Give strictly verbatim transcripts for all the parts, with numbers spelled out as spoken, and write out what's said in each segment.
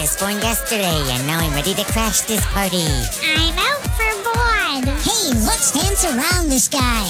was born yesterday, and now I'm ready to crash this party. I'm out for blood. Hey, let's dance around this guy.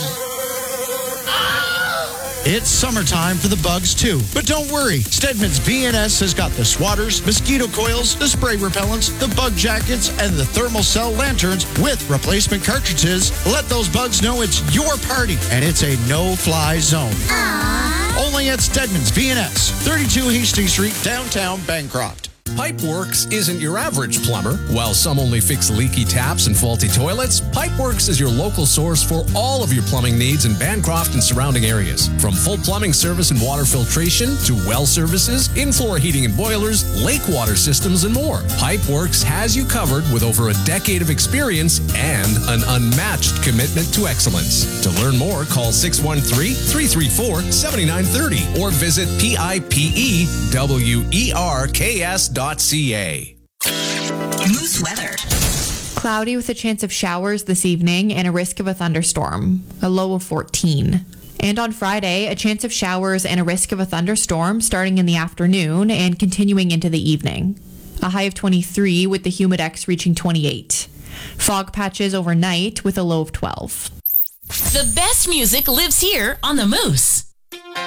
It's summertime for the bugs, too. But don't worry. Stedman's B and S has got the swatters, mosquito coils, the spray repellents, the bug jackets, and the thermal cell lanterns with replacement cartridges. Let those bugs know it's your party, and it's a no-fly zone. Aww. Only at Stedman's B and S, thirty-two Hastings Street, downtown Bancroft. Pipeworks isn't your average plumber. While some only fix leaky taps and faulty toilets, Pipeworks is your local source for all of your plumbing needs in Bancroft and surrounding areas. From full plumbing service and water filtration to well services, in-floor heating and boilers, lake water systems, and more. Pipeworks has you covered with over a decade of experience and an unmatched commitment to excellence. To learn more, call six one three, three three four, seven nine three zero or visit P I P E W E R K S dot C A. Moose weather. Cloudy with a chance of showers this evening and a risk of a thunderstorm, a low of fourteen. And on Friday, a chance of showers and a risk of a thunderstorm starting in the afternoon and continuing into the evening. A high of twenty-three with the humidex reaching twenty-eight. Fog patches overnight with a low of twelve. The best music lives here on the Moose.